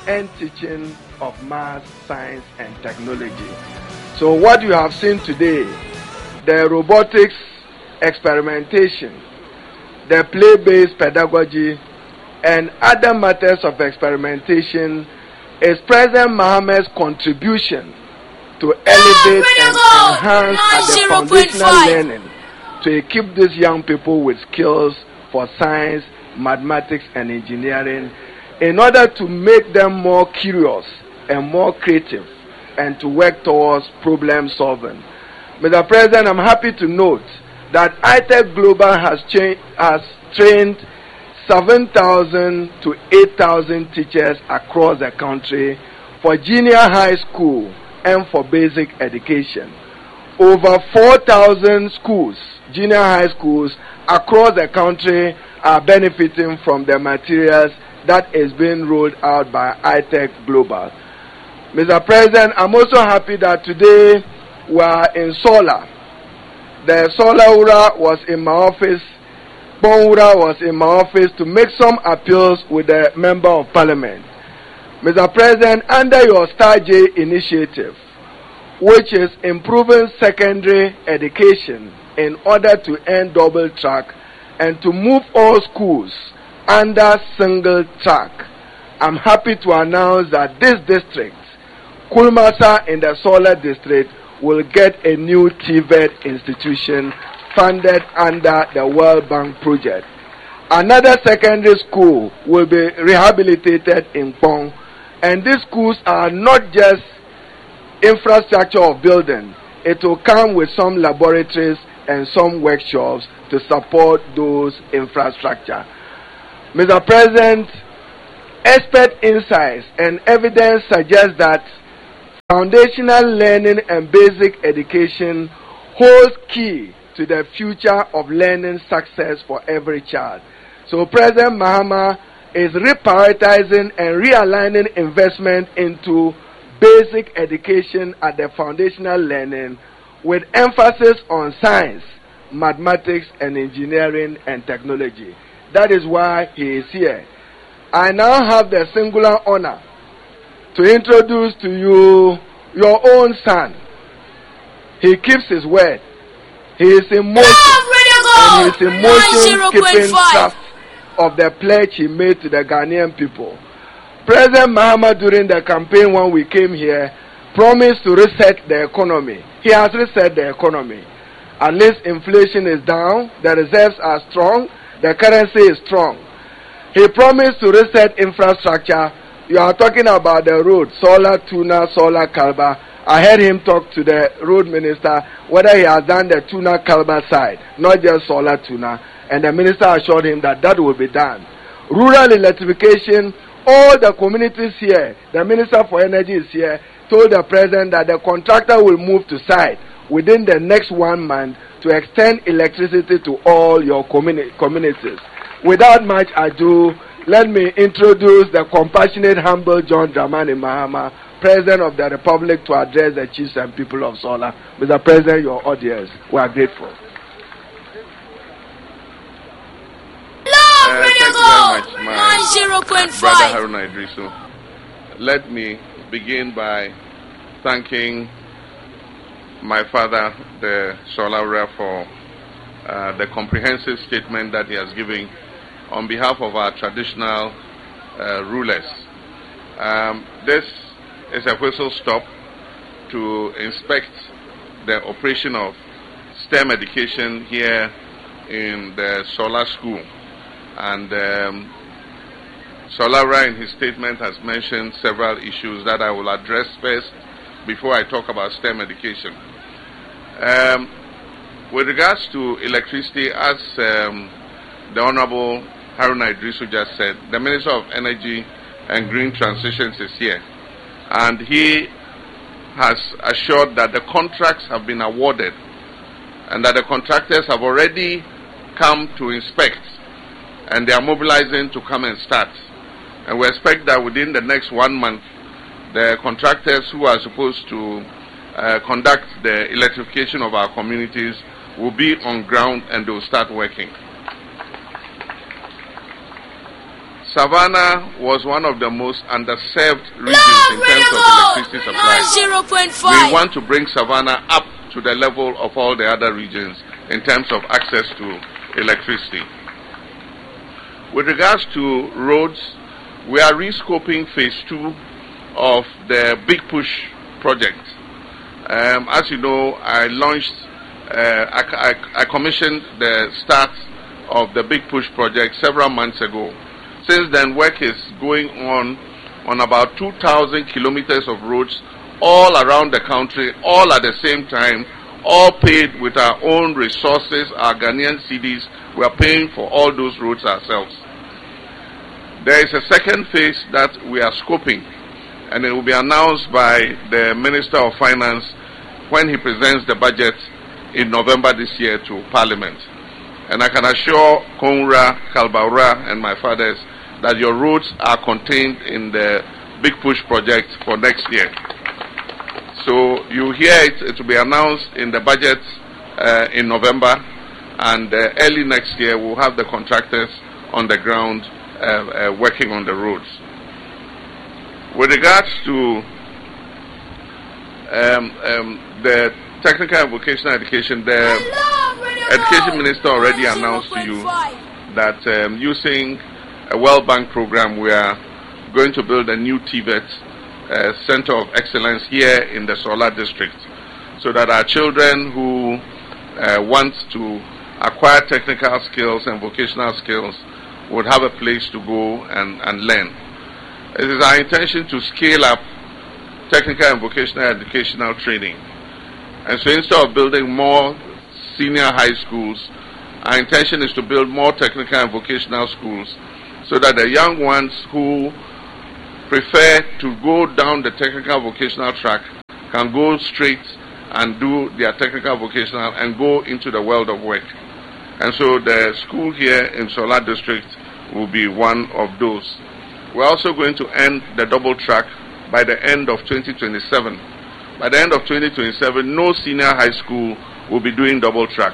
end teaching of math, science, and technology. So what you have seen today, the robotics experimentation, the play-based pedagogy, and other matters of experimentation is President Mahamad's contribution to elevate and enhance the foundational learning to equip these young people with skills for science, mathematics, and engineering in order to make them more curious and more creative and to work towards problem solving. Mr. President, I'm happy to note that ITEC Global has trained 7,000 to 8,000 teachers across the country for junior high school and for basic education. Over 4,000 schools, junior high schools across the country are benefiting from the materials that is being rolled out by ITEC Global. Mr. President, I'm also happy that today we are in Solar. The Solar Ura was in my office, Bonura was in my office to make some appeals with the Member of Parliament. Mr. President, under your Star J initiative, which is improving secondary education in order to end double track and to move all schools under single track, I'm happy to announce that this district, Kulmasa in the Solar district, will get a new TVET institution funded under the World Bank project. Another secondary school will be rehabilitated in Pong, and these schools are not just infrastructure of building. It will come with some laboratories and some workshops to support those infrastructure. Mr. President, expert insights and evidence suggest that foundational learning and basic education holds key to the future of learning success for every child. So President Mahama is reprioritizing and realigning investment into basic education at the foundational learning with emphasis on science, mathematics, and engineering and technology. That is why he is here. I now have the singular honor to introduce to you your own son. He keeps his word. He is in motion. And he is in motion keeping trust of the pledge he made to the Ghanaian people. President Mahama, during the campaign when we came here, promised to reset the economy. He has reset the economy. At least inflation is down, the reserves are strong, the currency is strong. He promised to reset infrastructure. You are talking about the road, Solar Tuna, Solar Kalba. I heard him talk to the road minister whether he has done the Tuna Kalba side, not just Solar Tuna. And the minister assured him that that will be done. Rural electrification, all the communities here, the Minister for Energy is here, told the President that the contractor will move to site within the next 1 month to extend electricity to all your communities. Without much ado, let me introduce the compassionate, humble John Dramani Mahama, President of the Republic, to address the chiefs and people of Solar. Mr. President, your audience, we are grateful. Thank you very much, my brother Haruna Idrisu. Let me begin by thanking my father, the Solar, for the comprehensive statement that he has given on behalf of our traditional rulers. This is a whistle stop to inspect the operation of STEM education here in the Solar School. And Solara in his statement has mentioned several issues that I will address first before I talk about STEM education. With regards to electricity, as the Honorable Haruna Idrisu just said, the Minister of Energy and Green Transitions is here. And he has assured that the contracts have been awarded and that the contractors have already come to inspect and they are mobilizing to come and start. And we expect that within the next 1 month, the contractors who are supposed to conduct the electrification of our communities will be on ground and they will start working. Savannah was one of the most underserved regions in terms of electricity supply. 0.5. We want to bring Savannah up to the level of all the other regions in terms of access to electricity. With regards to roads, we are rescoping phase 2 of the Big Push project. As you know, I commissioned the start of the Big Push project several months ago. Since then, work is going on about 2,000 kilometers of roads all around the country, all at the same time, all paid with our own resources, our Ghanaian cedis. We are paying for all those roads ourselves. There is a second phase that we are scoping, and it will be announced by the Minister of Finance when he presents the budget in November this year to Parliament. And I can assure Konra, Kalbaura, and my fathers that your roads are contained in the Big Push project for next year. So you hear it, it will be announced in the budget in November, and early next year we'll have the contractors on the ground working on the roads. With regards to the technical and vocational education, the Education Minister already announced to you that using a World Bank program, we are going to build a new TVET Center of Excellence here in the Solar District, so that our children who want to acquire technical skills and vocational skills would have a place to go and learn. It is our intention to scale up technical and vocational educational training. And so instead of building more senior high schools, our intention is to build more technical and vocational schools so that the young ones who prefer to go down the technical vocational track can go straight and do their technical vocational and go into the world of work. And so the school here in Solar District will be one of those. We're also going to end the double track by the end of 2027. By the end of 2027, no senior high school will be doing double track.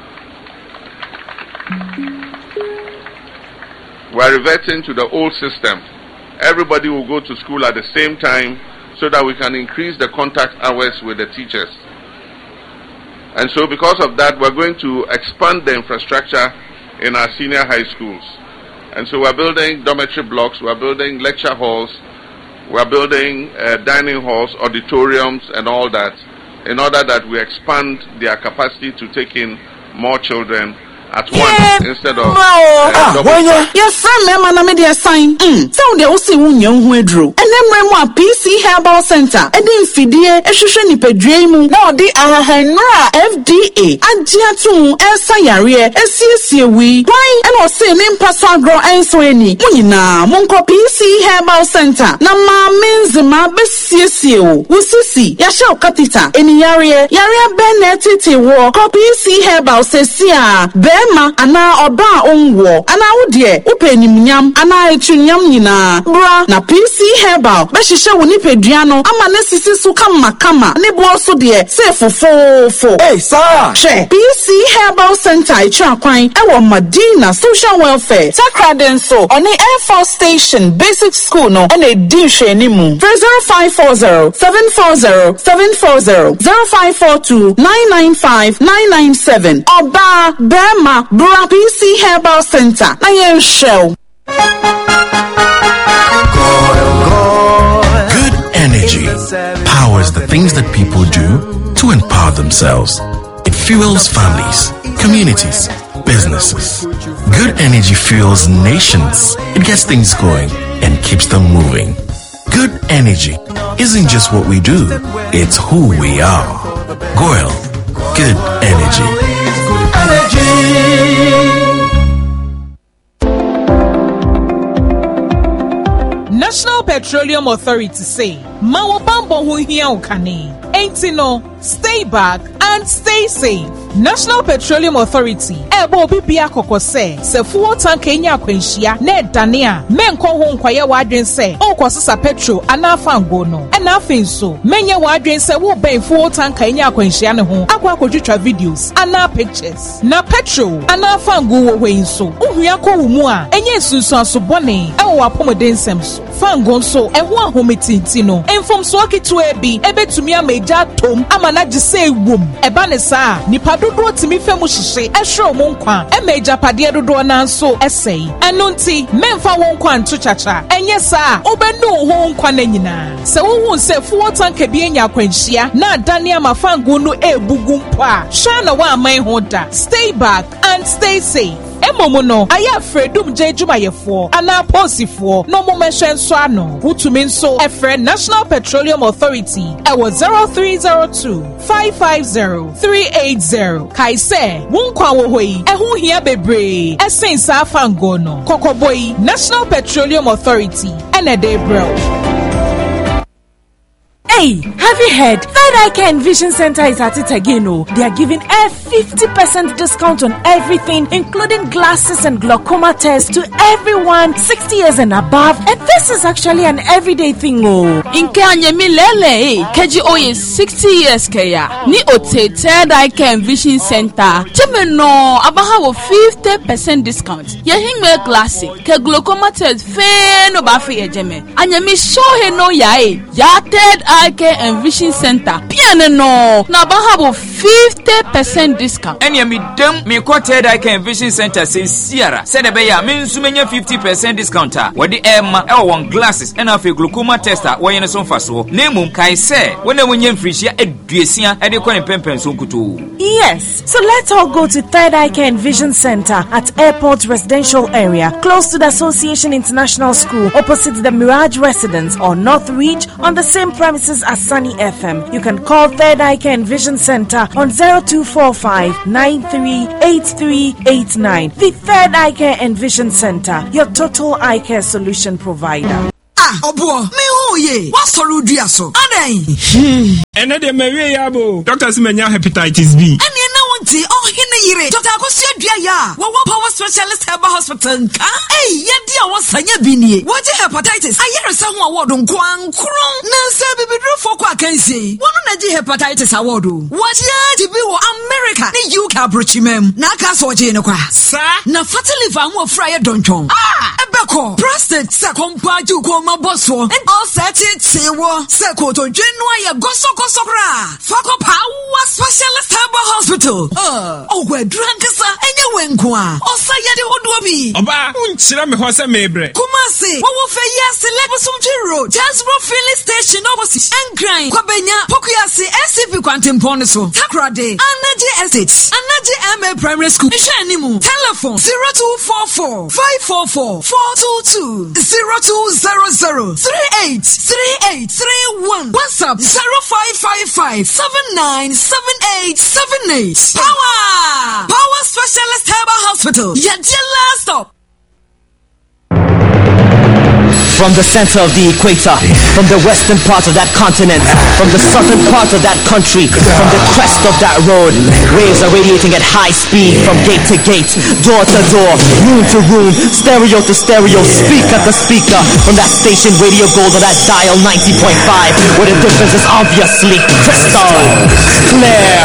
We're reverting to the old system. Everybody will go to school at the same time so that we can increase the contact hours with the teachers. And so because of that, we're going to expand the infrastructure in our senior high schools. And so we're building dormitory blocks, we're building lecture halls, we're building dining halls, auditoriums, and all that, in order that we expand their capacity to take in more children at once instead of your friend member na me dey sign so dey o see wunye hu edru enemre mu a PC Herbal Center edin fidie ehwehwe nipadua mu na odi ahahanra FDA agiatu esayare esiesie wi kwan e no say ne mpaso agro enso eni munyina monko PC Herbal Center na ma menzima besiesie o usisi ya sha katita eni yare ben etiti wo ko PC Herbal sesia ma ana oba onwo ana wodie upenimnyam ana echunyam nyina bra na PC Herbal be hihye wo nipadua no ama na sisi su kama ne bo so de se fofofo sir she PC Herbal Center etrakwan e wo Madina Social Welfare Sakradenso on the Air Force Station Basic School no and e di hwenimu 0540 740 740 0542 995 997 oba bema Bra PC Herbal Center. Na yen show. Good energy powers the things that people do to empower themselves. It fuels families, communities, businesses. Good energy fuels nations. It gets things going and keeps them moving. Good energy isn't just what we do, it's who we are. Goil, good energy. National Petroleum Authority say, Mawa Bambo hu hiya ukane. Ain't no, stay back and stay safe. National Petroleum Authority ebo bibia kokose se fuel tank enya akwanhia na edane a menko ho nkwaye wadwen se okosesa petrol ana fango no na afenso menye wadwen se wo ben fuel tank enya akwanhia ne ho akwa kodwetwa videos ana pictures na petrol ana fango wo hwenso ohua ko wo mu a enye sunsu asobone ewo apomodensem so fango nso eho ahometinti no enfom so akitu ebi ebetumi ameja tom amana gise ewom eba ne saa nipa dodo timi femu hihye ehwe mo nkwa emeja pade dodo na nso esei eno nti memfa won nkwa nto chacha enye saa obenu ho nkwa na nyina se wo se fuel tank bi enya akwanhia na adane amafango no ebugu mpo a hwa na wa aman ho da. Stay back and stay safe. Emomo no aya fredum je jumayefo ana posifo no mo mention so ano wutumi nso efre National Petroleum Authority ewo 0302-550-380 kaise wunkwa wo hoi ehu hia bebre esensa afango no kokoboi National Petroleum Authority ene bro. Hey, have you heard? Third Eye Care and Vision Center is at it again. They are giving a 50% discount on everything, including glasses and glaucoma tests to everyone 60 years and above. And this is actually an everyday thing. Inke anyemi lele, keji oye 60 years kaya. Ni ote Third Eye Care and Vision Center. Chemeno abaha wo 50% discount. Ye hingme glasses, ke glaucoma test fe no bafi ejeme. Anyemi shohe no yae. Ya Third Eye Care and Vision Center. Piano no. Na bahabo 50% discount. Enya mi dem me ko Third Eye Care and Vision Center sincere. Said be ya me nsu menya 50% discount. Wodi emma e won glasses and afi glaucoma tester wo yene so faso. Nemum kai se wona wonya mfrihia eduesia e de ko ne pempen so nkuto. Yes. So let's all go to Third Eye Care and Vision Center at Airport Residential Area, close to the Association International School, opposite the Mirage Residence or North Reach on the same premises as Sunny FM. You can call Third Eye Care and Vision Center on 0245-938389. The Third Eye Care and Vision Center, your total eye care solution provider. Obo, me who ye? What sorrow do you so? Adai. Another Maria Yabo. Doctors menya hepatitis B. And you know what? Oh, hina yire. Dr. Akosia Diaya. What power specialist herbal hospital? Hey, ye dear was Sanya Bini. What hepatitis? I hear someone word on Kwang Kron. Nancy baby drew for Quakensi. One on the hepatitis award. What ya to be America? Ni you cabrachimem. Naka so Jenokwa. Sir, na fatally van will fry a donchon. Ebeko. Prostate, Sakompa, you call my boss and all set it. Say what? Sekoto January Gosokosokra. Fako Power Specialist Herbal Hospital. Oh, we're drunk, sir, and you went qua. Oh, Sayadi Wodobi. Oba, Unchirame Hosa Mebre. Kumasi, what will say yes, Lebosum Jiro, Jasro Filling Station, opposite, and Grind, Kwabenya, Pokiasi, SCP Quantum Poneso, Takrade, Anaji Estates, Anaji MA Primary School, Shanimu, telephone 0244 544 422 0200 383831, WhatsApp 0555 797878. Power Specialist Herbal Hospital. Your last stop. From the center of the equator, from the western part of that continent, from the southern part of that country, from the crest of that road, waves are radiating at high speed from gate to gate, door to door, room to room, stereo to stereo, speaker to speaker, from that station Radio Gold on that dial 90.5, where the difference is obviously crystal clear.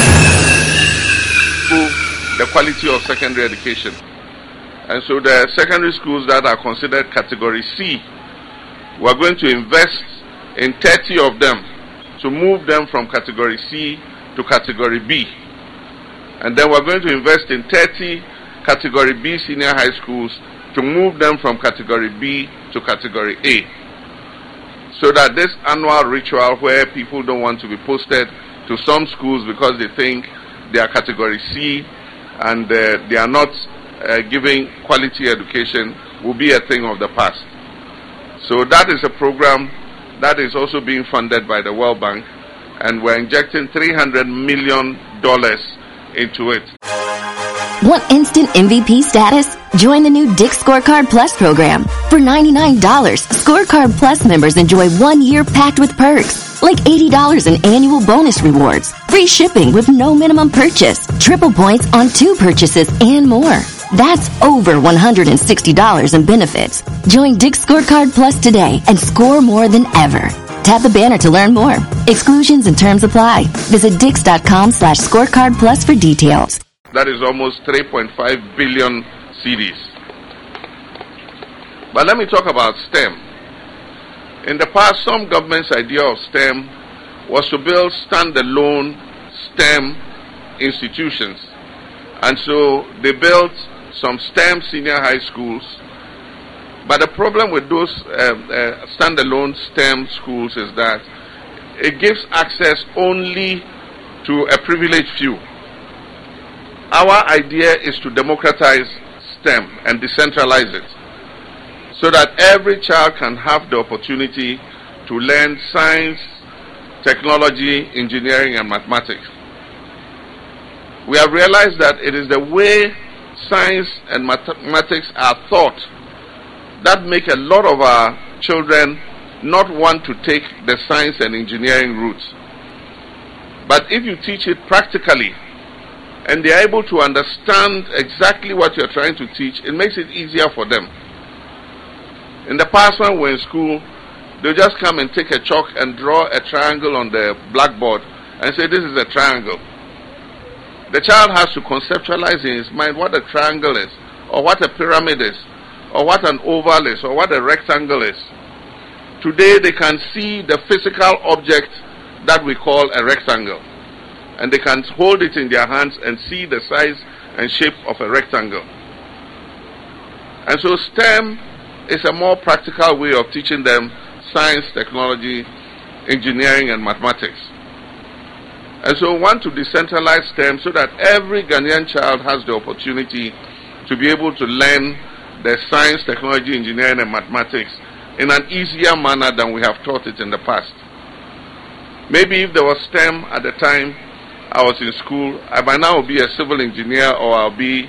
The quality of secondary education. And so the secondary schools that are considered category C, we're going to invest in 30 of them to move them from category C to category B. And then we're going to invest in 30 category B senior high schools to move them from category B to category A. So that this annual ritual where people don't want to be posted to some schools because they think they are category C and they are not giving quality education will be a thing of the past. So that is a program that is also being funded by the World Bank, and we're injecting $300 million into it. Want instant MVP status? Join the new Dick's Scorecard Plus program. For $99, Scorecard Plus members enjoy 1 year packed with perks, like $80 in annual bonus rewards, free shipping with no minimum purchase, triple points on 2 purchases, and more. That's over $160 in benefits. Join Dick's Scorecard Plus today and score more than ever. Tap the banner to learn more. Exclusions and terms apply. Visit Dix.com/scorecard plus for details. That is almost 3.5 billion cedis. But let me talk about STEM. In the past, some government's idea of STEM was to build standalone STEM institutions. And so they built some STEM senior high schools. But the problem with those standalone STEM schools is that it gives access only to a privileged few. Our idea is to democratize STEM and decentralize it so that every child can have the opportunity to learn science, technology, engineering, and mathematics. We have realized that it is the way science and mathematics are taught that make a lot of our children not want to take the science and engineering route. But if you teach it practically and they are able to understand exactly what you are trying to teach, it makes it easier for them. In the past, when we were in school, they just come and take a chalk and draw a triangle on the blackboard and say, this is a triangle. The child has to conceptualize in his mind what a triangle is, or what a pyramid is, or what an oval is, or what a rectangle is. Today they can see the physical object that we call a rectangle, and they can hold it in their hands and see the size and shape of a rectangle. And so STEM is a more practical way of teaching them science, technology, engineering, and mathematics. And so we want to decentralize STEM so that every Ghanaian child has the opportunity to be able to learn the science, technology, engineering, and mathematics in an easier manner than we have taught it in the past. Maybe if there was STEM at the time I was in school, I by now would be a civil engineer, or I'll be,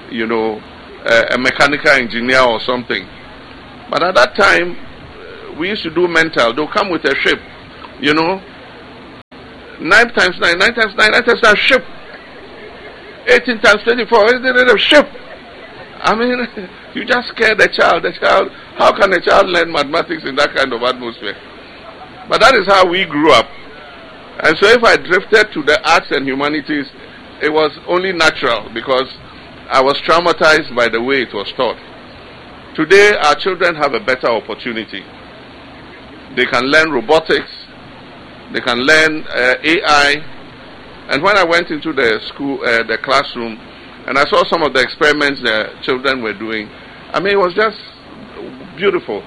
a mechanical engineer or something. But at that time, we used to do mental. They'll come with a ship, 9 times 9, 9 times 9, 9 times 9, ship. 18 times 24, a ship. I mean, you just scare the child. How can a child learn mathematics in that kind of atmosphere? But that is how we grew up. And so if I drifted to the arts and humanities, it was only natural because I was traumatized by the way it was taught. Today, our children have a better opportunity. They can learn robotics. They can learn AI. And when I went into the school, the classroom, and I saw some of the experiments the children were doing, I mean, it was just beautiful.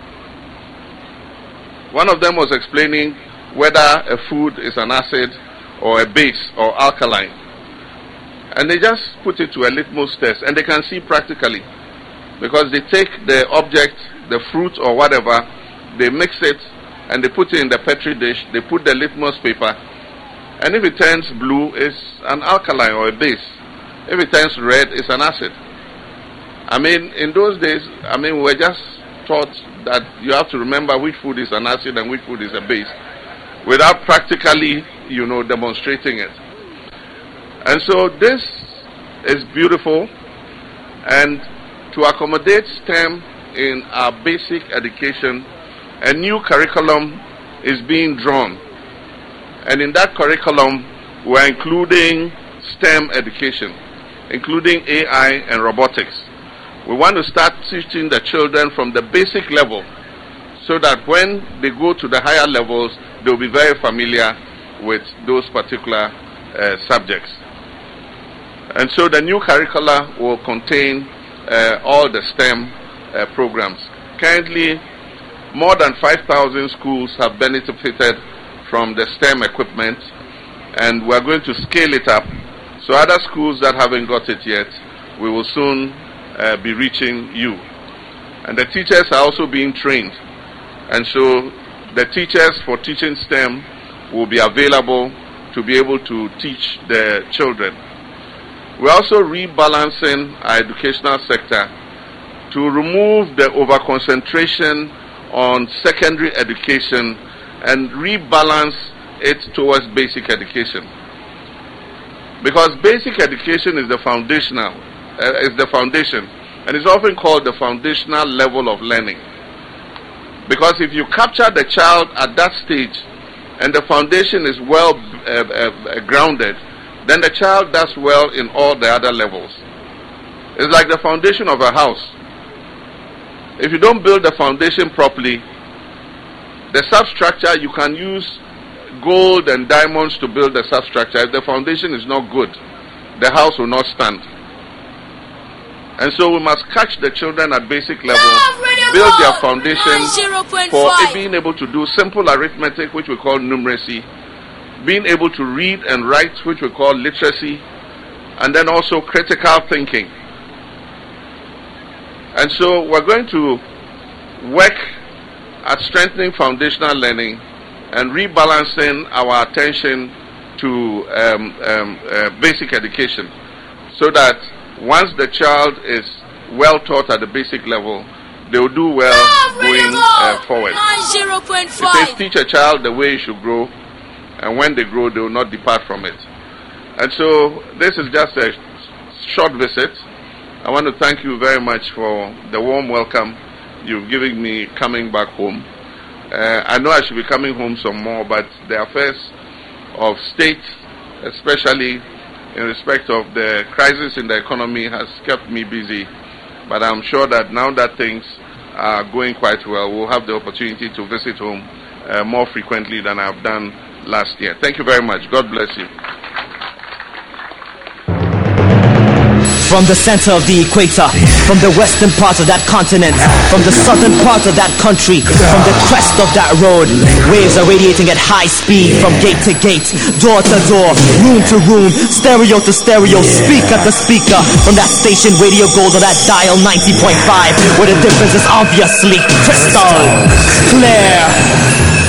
One of them was explaining whether a food is an acid or a base or alkaline. And they just put it to a litmus test, and they can see practically. Because they take the object, the fruit or whatever, they mix it, and they put it in the petri dish, they put the litmus paper, and if it turns blue, it's an alkaline or a base. If it turns red, it's an acid. I mean, in those days, we were just taught that you have to remember which food is an acid and which food is a base, without practically, demonstrating it. And so this is beautiful, and to accommodate STEM in our basic education, a new curriculum is being drawn. And in that curriculum, we're including STEM education, including AI and robotics. We want to start teaching the children from the basic level so that when they go to the higher levels, they'll be very familiar with those particular subjects. And so the new curricula will contain all the STEM programs. Currently, more than 5,000 schools have benefited from the STEM equipment, and we're going to scale it up. So other schools that haven't got it yet, we will soon be reaching you. And the teachers are also being trained. And so the teachers for teaching STEM will be available to be able to teach the children. We're also rebalancing our educational sector to remove the over-concentration on secondary education and rebalance it towards basic education. Because basic education is the foundation, and it's often called the foundational level of learning. Because if you capture the child at that stage, and the foundation is well grounded, then the child does well in all the other levels. It's like the foundation of a house. If you don't build the foundation properly, the substructure, you can use gold and diamonds to build the substructure. If the foundation is not good, the house will not stand. And so we must catch the children at basic level, build their foundation for being able to do simple arithmetic, which we call numeracy, being able to read and write, which we call literacy, and then also critical thinking. And so we're going to work at strengthening foundational learning and rebalancing our attention to basic education, so that once the child is well taught at the basic level, they will do well going forward. It says, teach a child the way he should grow, and when they grow, they will not depart from it. And so this is just a short visit. I want to thank you very much for the warm welcome you've given me coming back home. I know I should be coming home some more, but the affairs of state, especially in respect of the crisis in the economy, has kept me busy. But I'm sure that now that things are going quite well, we'll have the opportunity to visit home more frequently than I've done last year. Thank you very much. God bless you. From the center of the equator, from the western part of that continent, from the southern part of that country, from the crest of that road, waves are radiating at high speed from gate to gate, door to door, room to room, stereo to stereo, speaker to speaker, from that station Radio Gold on that dial 90.5, where the difference is obviously crystal clear.